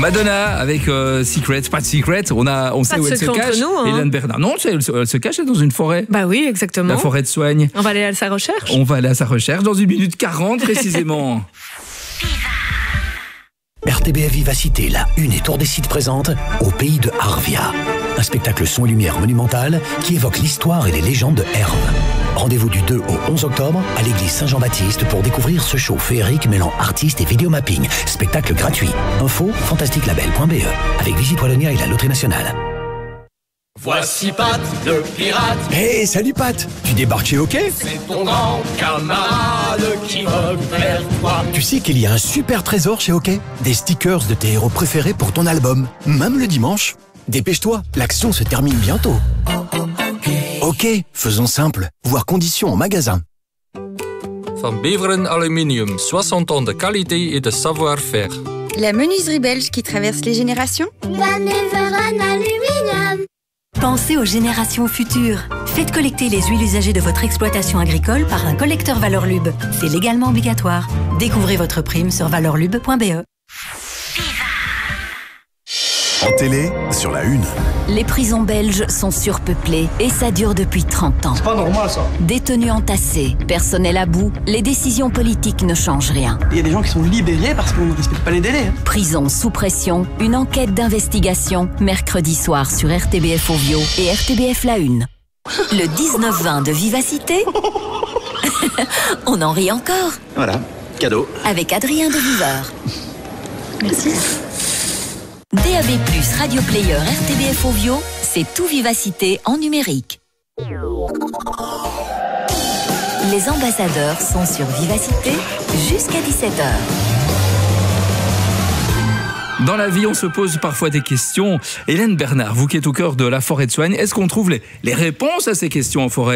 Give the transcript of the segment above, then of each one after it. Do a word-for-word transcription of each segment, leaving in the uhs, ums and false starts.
Madonna avec euh, Secret, pas de Secret, on, a, on sait où elle se cache. Nous, hein. Hélène Bernard, non, elle, elle se cache dans une forêt. Bah oui, exactement. La forêt de Soigne. On va aller à sa recherche. On va aller à sa recherche dans une minute quarante précisément. R T B F Vivacité, la Une et Tour des Sites présente Au pays de Arvia. Un spectacle son et lumière monumental qui évoque l'histoire et les légendes de Herve. Rendez-vous du deux au onze octobre à l'église Saint-Jean-Baptiste pour découvrir ce show féerique mêlant artistes et vidéomapping. Spectacle gratuit. Info fantastique label point b e avec Visite Wallonia et la Loterie Nationale. Voici Pat, le pirate. Hé, hey, salut Pat. Tu débarques chez OK? C'est ton grand camarade qui vogue vers toi. Tu sais qu'il y a un super trésor chez OK? Des stickers de tes héros préférés pour ton album, même le dimanche. Dépêche-toi, l'action se termine bientôt. OK, faisons simple. Voir conditions en magasin. Van Beveren Aluminium, soixante ans de qualité et de savoir-faire. La menuiserie belge qui traverse les générations. Van Beveren Aluminium. Pensez aux générations futures. Faites collecter les huiles usagées de votre exploitation agricole par un collecteur Valorlub. C'est légalement obligatoire. Découvrez votre prime sur valorlub point b e. En télé, sur la Une. Les prisons belges sont surpeuplées et ça dure depuis trente ans. C'est pas normal ça. Détenus entassés, personnel à bout, les décisions politiques ne changent rien. Il y a des gens qui sont libérés parce qu'on ne respecte pas les délais. Hein. Prison sous pression, une enquête d'investigation, mercredi soir sur R T B F Ovio et R T B F La Une. Le dix-neuf vingt de Vivacité. On en rit encore. Voilà, cadeau. Avec Adrien de Viveur. Merci. D A B plus, Radio Player, R T B F Ovio, c'est tout Vivacité en numérique. Les ambassadeurs sont sur Vivacité jusqu'à dix-sept heures. Dans la vie, on se pose parfois des questions. Hélène Bernard, vous qui êtes au cœur de la forêt de Soigne, est-ce qu'on trouve les, les réponses à ces questions en forêt ?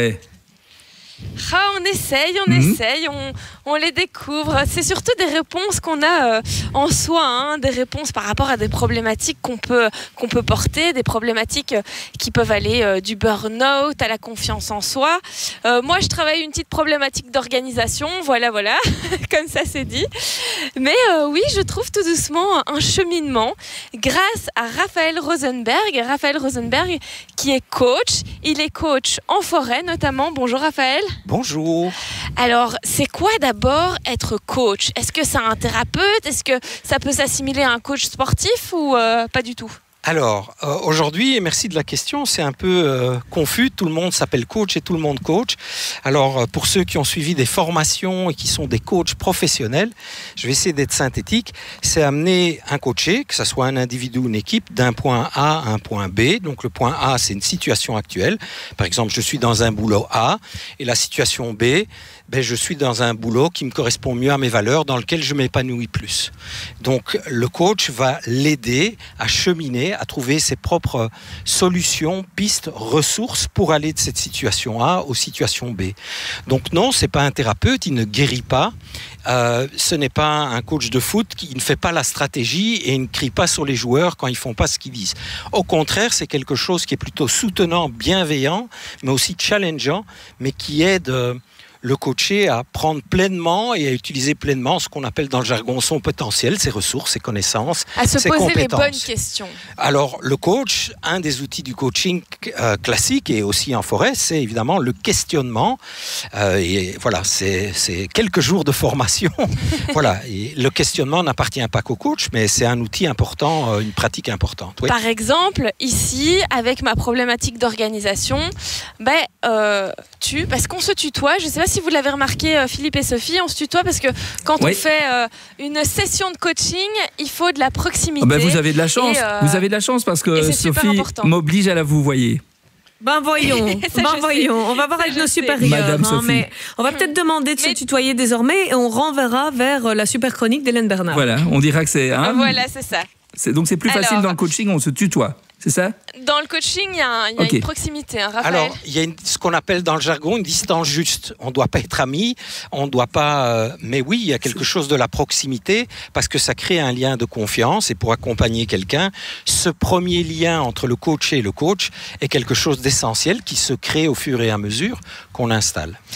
Ah, on essaye, on mmh. essaye, on, on les découvre. C'est surtout des réponses qu'on a euh, en soi, hein, des réponses par rapport à des problématiques qu'on peut, qu'on peut porter, des problématiques euh, qui peuvent aller euh, du burn-out à la confiance en soi. Euh, moi, je travaille une petite problématique d'organisation, voilà, voilà, comme ça c'est dit. Mais euh, oui, je trouve tout doucement un cheminement grâce à Raphaël Rosenberg. Raphaël Rosenberg qui est coach, il est coach en forêt notamment. Bonjour Raphaël. Bonjour. Alors, c'est quoi d'abord être coach? Est-ce que c'est un thérapeute? Est-ce que ça peut s'assimiler à un coach sportif ou euh, pas du tout? Alors, euh, aujourd'hui, et merci de la question, c'est un peu euh, confus. Tout le monde s'appelle coach et tout le monde coach. Alors, euh, pour ceux qui ont suivi des formations et qui sont des coachs professionnels, je vais essayer d'être synthétique. C'est amener un coaché, que ce soit un individu ou une équipe, d'un point A à un point B. Donc, le point A, c'est une situation actuelle. Par exemple, je suis dans un boulot A et la situation B, ben, je suis dans un boulot qui me correspond mieux à mes valeurs, dans lequel je m'épanouis plus. Donc, le coach va l'aider à cheminer, à trouver ses propres solutions, pistes, ressources pour aller de cette situation A aux situations B. Donc non, c'est pas un thérapeute, il ne guérit pas. Euh, ce n'est pas un coach de foot qui ne fait pas la stratégie et il ne crie pas sur les joueurs quand ils font pas ce qu'ils disent. Au contraire, c'est quelque chose qui est plutôt soutenant, bienveillant, mais aussi challengeant, mais qui aide euh, le coacher à prendre pleinement et à utiliser pleinement ce qu'on appelle dans le jargon son potentiel, ses ressources, ses connaissances, à se ses poser compétences. Les bonnes questions. Alors, le coach, un des outils du coaching euh, classique et aussi en forêt, c'est évidemment le questionnement. Euh, et voilà, c'est, c'est quelques jours de formation. Voilà, et le questionnement n'appartient pas qu'au coach, mais c'est un outil important, euh, une pratique importante. Oui. Par exemple, ici, avec ma problématique d'organisation, ben, euh, tu, parce qu'on se tutoie, je ne sais pas si vous l'avez remarqué, Philippe et Sophie, on se tutoie parce que quand oui. on fait euh, une session de coaching, il faut de la proximité. Oh ben vous avez de la chance, euh, vous avez de la chance parce que Sophie m'oblige à la vous voyez. Ben voyons, ben voyons. On va voir avec nos supérieurs. Hein, mais on va peut-être demander de mais... se tutoyer désormais et on renverra vers la super chronique d'Hélène Bernard. Voilà, on dira que c'est... Hein, voilà, c'est ça. C'est, donc c'est plus Alors, facile dans le coaching, on se tutoie. C'est ça? Dans le coaching, il y a, y a okay. une proximité, hein, Raphaël. Alors, il y a une, ce qu'on appelle dans le jargon une distance juste. On ne doit pas être amis, on ne doit pas... Euh, mais oui, il y a quelque chose de la proximité parce que ça crée un lien de confiance et pour accompagner quelqu'un, ce premier lien entre le coach et le coach est quelque chose d'essentiel qui se crée au fur et à mesure qu'on installe.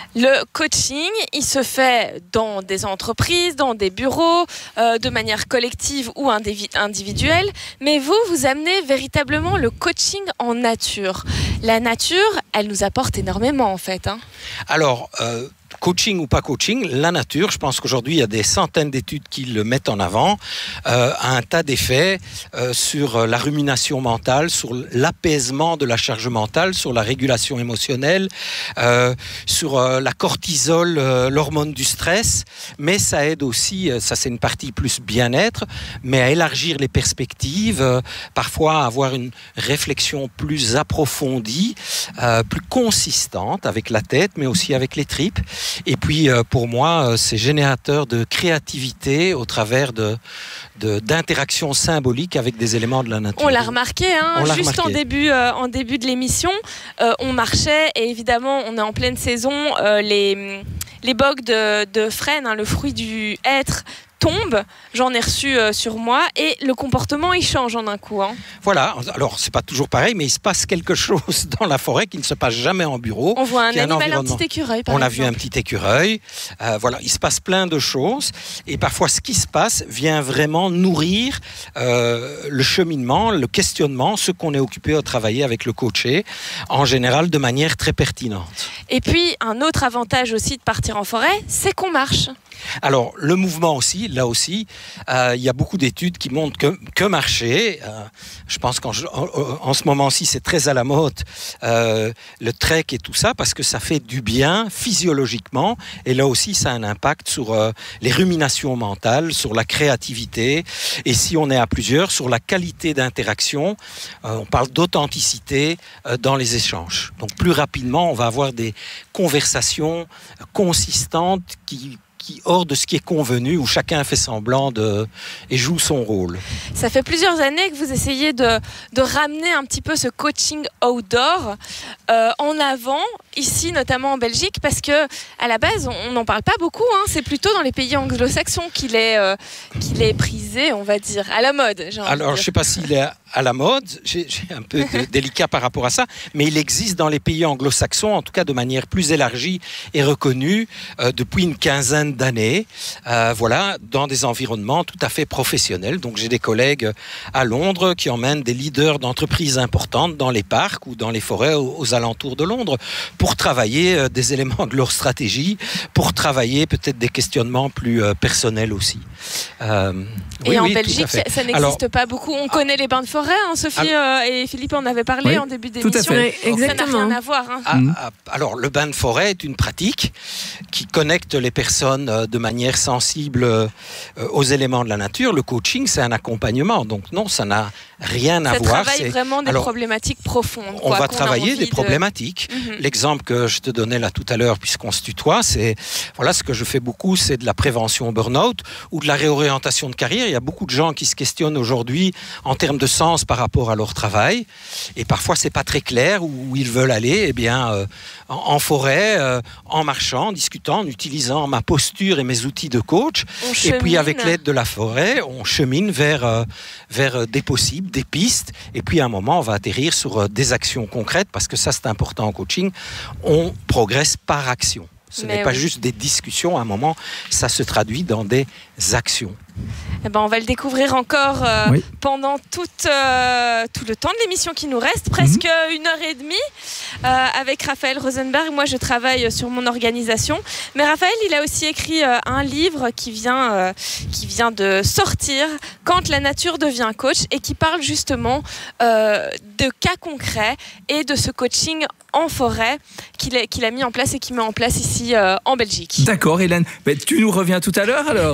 Le coaching, il se fait dans des entreprises, dans des bureaux, euh, de manière collective ou individu- individuelle. Mais vous, vous amenez véritablement le coaching en nature. La nature, elle nous apporte énormément en fait. Hein. Alors, euh, coaching ou pas coaching, la nature, je pense qu'aujourd'hui, il y a des centaines d'études qui le mettent en avant, euh, a un tas d'effets euh, sur la rumination mentale, sur l'apaisement de la charge mentale, sur la régulation émotionnelle, euh, sur euh, la cortisol, euh, l'hormone du stress, mais ça aide aussi, euh, ça c'est une partie plus bien-être, mais à élargir les perspectives, euh, parfois à avoir une réflexion plus approfondie, euh, plus consistante avec la tête, mais aussi avec les tripes. Et puis, euh, pour moi, euh, c'est générateur de créativité au travers de, de, d'interactions symboliques avec des éléments de la nature. On l'a remarqué, hein, on l'a juste remarqué. En, début, euh, en début de l'émission, euh, on marchait et évidemment, on est en pleine saison, euh, les, les bogues de, de frêne, hein, le fruit du hêtre, tombe, j'en ai reçu euh, sur moi et le comportement il change en un coup. Hein. Voilà, alors c'est pas toujours pareil, mais il se passe quelque chose dans la forêt qui ne se passe jamais en bureau. On voit un un animal, un petit écureuil par On exemple. a vu un petit écureuil, euh, voilà, il se passe plein de choses et parfois ce qui se passe vient vraiment nourrir euh, le cheminement, le questionnement, ce qu'on est occupé à travailler avec le coaché, en général de manière très pertinente. Et puis un autre avantage aussi de partir en forêt, c'est qu'on marche. Alors, le mouvement aussi, là aussi, euh, il y a beaucoup d'études qui montrent que, que marcher, euh, je pense qu'en en, en ce moment-ci, c'est très à la mode, euh, le trek et tout ça, parce que ça fait du bien physiologiquement, et là aussi, ça a un impact sur euh, les ruminations mentales, sur la créativité, et si on est à plusieurs, sur la qualité d'interaction, euh, on parle d'authenticité euh, dans les échanges. Donc, plus rapidement, on va avoir des conversations consistantes qui Qui, hors de ce qui est convenu, où chacun fait semblant de, et joue son rôle. Ça fait plusieurs années que vous essayez de, de ramener un petit peu ce coaching outdoor euh, en avant, ici notamment en Belgique, parce que à la base, on n'en parle pas beaucoup. Hein, c'est plutôt dans les pays anglo-saxons qu'il est, euh, qu'il est prisé, on va dire, à la mode. Alors, je ne sais pas s'il est à la mode, j'ai, j'ai un peu de, délicat par rapport à ça, mais il existe dans les pays anglo-saxons, en tout cas de manière plus élargie et reconnue, euh, depuis une quinzaine d'années, euh, voilà, dans des environnements tout à fait professionnels. Donc j'ai des collègues à Londres qui emmènent des leaders d'entreprises importantes dans les parcs ou dans les forêts aux, aux alentours de Londres pour travailler euh, des éléments de leur stratégie, pour travailler peut-être des questionnements plus euh, personnels aussi. Euh, et oui, en oui, Belgique, ça, ça n'existe Alors, pas beaucoup. On connaît les bains de forêt, hein, Sophie alors, euh, et Philippe en avaient parlé oui, en début d'émission. Oui, exactement. Ça n'a rien à voir. Hein. Ah, ah, alors le bain de forêt est une pratique qui connecte les personnes de manière sensible aux éléments de la nature. Le coaching, c'est un accompagnement. Donc non, ça n'a rien à ça voir. Ça travaille c'est... vraiment des Alors, problématiques profondes. On quoi, va travailler des de... problématiques. Mm-hmm. L'exemple que je te donnais là tout à l'heure, puisqu'on se tutoie, c'est voilà, ce que je fais beaucoup, c'est de la prévention burn-out ou de la réorientation de carrière. Il y a beaucoup de gens qui se questionnent aujourd'hui en termes de sens par rapport à leur travail. Et parfois, c'est pas très clair où ils veulent aller. Eh bien, euh, en, en forêt, euh, en marchant, en discutant, en utilisant ma posture et mes outils de coach. On et chemine. Puis, avec l'aide de la forêt, on chemine vers, euh, vers des possibles, des pistes. Et puis, à un moment, on va atterrir sur euh, des actions concrètes parce que ça, c'est important en coaching. On progresse par action. Ce Mais n'est pas oui. juste des discussions. À un moment, ça se traduit dans des actions. Eh ben, on va le découvrir encore euh, oui. pendant tout, euh, tout le temps de l'émission qui nous reste, presque mmh. une heure et demie, euh, avec Raphaël Rosenberg. Moi, je travaille sur mon organisation. Mais Raphaël, il a aussi écrit euh, un livre qui vient, euh, qui vient de sortir, « Quand la nature devient coach », et qui parle justement euh, de cas concrets et de ce coaching en forêt qu'il a, qu'il a mis en place et qu'il met en place ici euh, en Belgique. D'accord, Hélène. Mais tu nous reviens tout à l'heure, alors.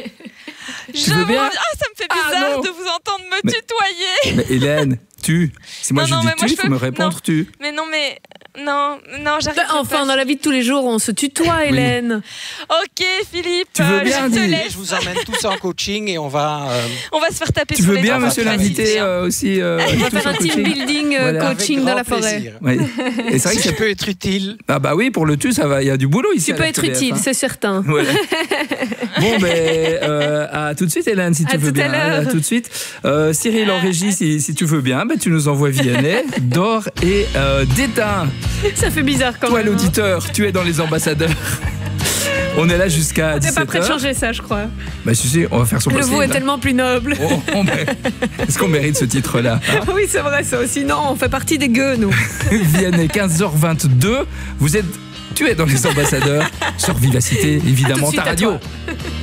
Je veux bien... Ah, ça me fait bizarre ah, de vous entendre me mais, tutoyer. Mais Hélène, tu. Si moi non, je non, dis tu, il faut peux... me répondre non. tu. Mais non, mais non, non, j'arrive bah, pas. Enfin, dans la vie de tous les jours, on se tutoie, Hélène. Oui. Ok, Philippe. Tu veux bien je te laisse. Je vous emmène tous en coaching et on va. Euh... On va se faire taper tu sur veux les bien, doigts. monsieur l'invité, euh, aussi. Euh, on va faire un team building euh, voilà. coaching dans la forêt. Oui. Et c'est vrai que ça peut être utile. Ah bah oui, pour le tu, ça va. Il y a du boulot ici. Tu peux être T V F, utile, hein. c'est certain. Voilà. Bon, ben euh, à tout de suite, Hélène, si tu à veux bien. À, à tout de suite. Euh, Cyril en régie, si, si tu veux bien, ben, tu nous envoies Vianney, Dor et euh, Détain. Ça fait bizarre quand Toi, même. Toi, l'auditeur, tu es dans les ambassadeurs. On est là jusqu'à dix-sept heures. On n'est pas prêt de changer ça, je crois. Bah, si, si, on va faire son Le possible. vous est tellement plus noble. Oh, on Est-ce qu'on mérite ce titre-là, hein? Oui, c'est vrai, ça aussi. Non, on fait partie des gueux, nous. Vianney, quinze heures vingt-deux. Vous êtes, tu es dans les ambassadeurs sur Vivacité, évidemment, ta radio.